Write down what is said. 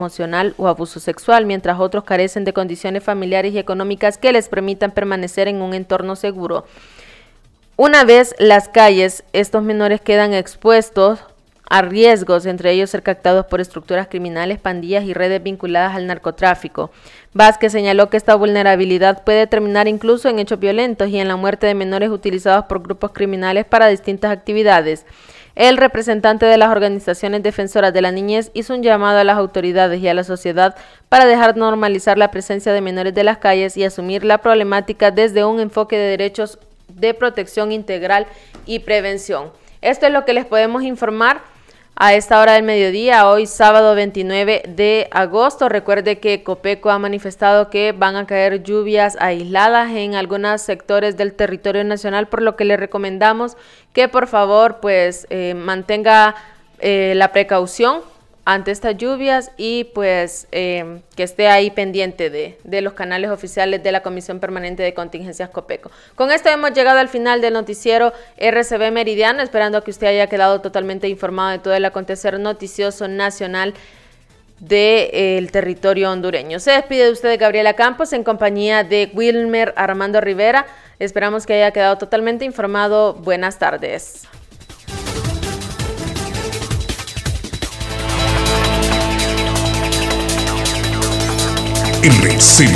emocional o abuso sexual, mientras otros carecen de condiciones familiares y económicas que les permitan permanecer en un entorno seguro. Una vez las calles, estos menores quedan expuestos a riesgos, entre ellos ser captados por estructuras criminales, pandillas y redes vinculadas al narcotráfico. Vázquez señaló que esta vulnerabilidad puede terminar incluso en hechos violentos y en la muerte de menores utilizados por grupos criminales para distintas actividades. El representante de las organizaciones defensoras de la niñez hizo un llamado a las autoridades y a la sociedad para dejar normalizar la presencia de menores de las calles y asumir la problemática desde un enfoque de derechos de protección integral y prevención. Esto es lo que les podemos informar a esta hora del mediodía, hoy sábado 29 de agosto. Recuerde que Copeco ha manifestado que van a caer lluvias aisladas en algunos sectores del territorio nacional, por lo que le recomendamos que por favor mantenga la precaución ante estas lluvias y que esté ahí pendiente de los canales oficiales de la Comisión Permanente de Contingencias Copeco. Con esto hemos llegado al final del noticiero RCB Meridiano, esperando que usted haya quedado totalmente informado de todo el acontecer noticioso nacional del territorio hondureño. Se despide de usted Gabriela Campos en compañía de Wilmer Armando Rivera. Esperamos que haya quedado totalmente informado. Buenas tardes. RCB